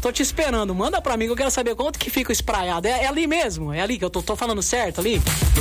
Tô te esperando. Manda pra mim que eu quero saber quanto que fica o espraiado. É ali mesmo? É ali que eu tô falando certo ali?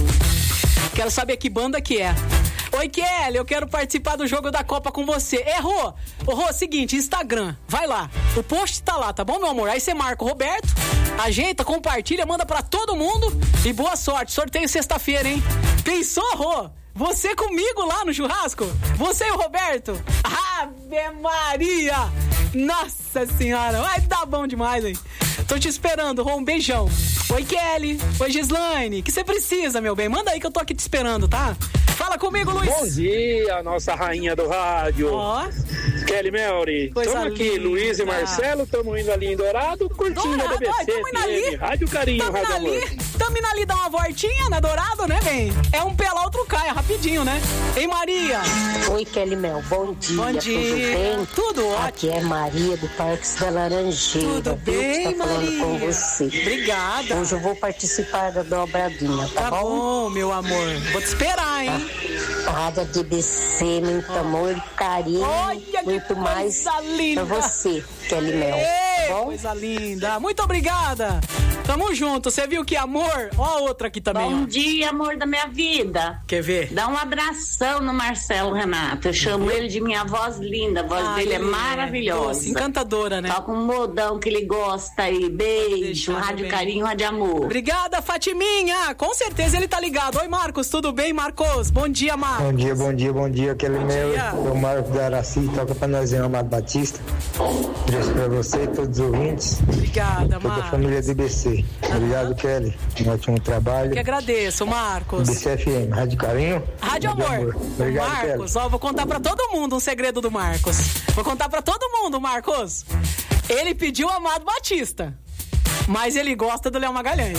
Quero saber que banda que é. Oi, Kelly, eu quero participar do jogo da Copa com você. Rô, seguinte, Instagram, vai lá. O post tá lá, tá bom, meu amor? Aí você marca o Roberto, ajeita, compartilha, manda pra todo mundo e boa sorte. Sorteio sexta-feira, hein? Pensou, Rô? Você comigo lá no churrasco? Você e o Roberto? Ave Maria! Nossa senhora, vai dar bom demais, hein? Tô te esperando, Rô, um beijão. Oi, Kelly. Oi, Gislaine. O que você precisa, meu bem? Manda aí que eu tô aqui te esperando, tá? Fala comigo, Luiz. Bom dia, nossa rainha do rádio. Kelly Melry. Estamos aqui, Luiz e Marcelo, estamos indo ali em Dourado, curtindo a BBC FM, Rádio Carinho, Rádio Amor. Tamo indo ali dar uma voltinha na Dourado, né, bem? É um pé lá, outro cai, rapidinho, né? Ei, Maria. Oi, Kelly Mel, bom dia. Bom dia. Tudo bem? Tudo ótimo. Aqui é Maria do Parques da Laranjeira. Tudo bem, Deus tá falando Maria? com você. Obrigada. Hoje eu vou participar da dobradinha, tá bom? Tá bom, meu amor. Vou te esperar, hein? A Rádio DBC, muito amor, carinho, Olha, muito mais linda. pra você, Kelly Mel. Ei, tá bom? coisa linda. Muito obrigada. Tamo junto. Você viu que amor? Ó a outra aqui também. Bom dia, amor da minha vida. Quer ver? Dá um abração no Marcelo Renato. Eu chamo ele de minha voz linda. A voz dele é maravilhosa. Doce, encantadora, né? Toca um modão que ele gosta aí. Beijo, Rádio Carinho, Rádio Amor. Obrigada, Fatiminha. Com certeza ele tá ligado. Oi, Marcos. Tudo bem, Marcos? Bom dia, Marcos. Bom dia, Kelly Mel. O Marcos da Araci, toca pra nós em Amado Batista. Beijo pra você e todos os ouvintes. Obrigada, Marcos. Toda a Marcos. família DBC. Obrigado, Kelly. Um ótimo trabalho. Que agradeço, Marcos. DBC FM, Rádio Carinho. Rádio Amor. Obrigado, Marcos, Kelly. Ó, vou contar pra todo mundo um segredo do Marcos. Vou contar pra todo mundo, Marcos. Ele pediu o Amado Batista, mas ele gosta do Léo Magalhães.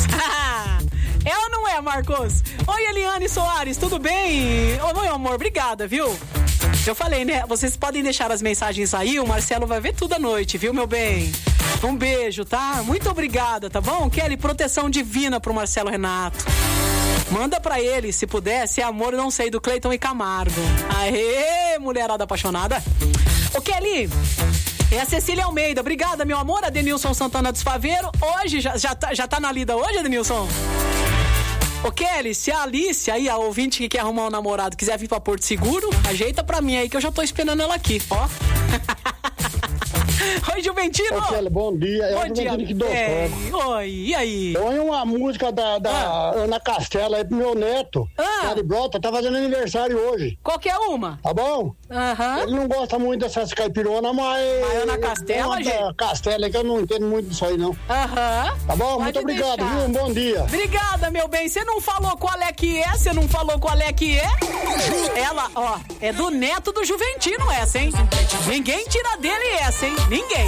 É ou não é, Marcos? Oi, Eliane Soares, tudo bem? Ô, meu amor, obrigada, viu? Eu falei, né? Vocês podem deixar as mensagens aí, o Marcelo vai ver tudo à noite, viu, meu bem? Um beijo, tá? Muito obrigada, tá bom? Kelly, proteção divina pro Marcelo Renato. Manda pra ele, se puder, se é amor, não sei, do Cleiton e Camargo. Aê, mulherada apaixonada. Ô, Kelly, é a Cecília Almeida. Obrigada, meu amor. A Denilson Santana dos Favero. Hoje, já tá na lida hoje, Denilson? Ô, Kelly, se a Alice aí, a ouvinte que quer arrumar um namorado, quiser vir pra Porto Seguro, ajeita pra mim aí que eu já tô esperando ela aqui, ó. Oi, Juventino. Ô, Kelly, bom dia. É o Juventino que dou fogo. Oi, e aí? Põe uma música da Ana Castela aí pro meu neto. Caribrota, tá fazendo aniversário hoje. Qualquer uma. Tá bom? Ele não gosta muito dessas caipironas, mas... Ana Castela, gente? Castela, que eu não entendo muito disso aí, não. Tá bom? Pode muito obrigado, deixar. viu? Um bom dia. Obrigada, meu bem. Você não falou qual é que é? Você não falou qual é que é? Ela, ó, é do neto do Juventino essa, hein? Ninguém tira dele essa, hein? Ninguém.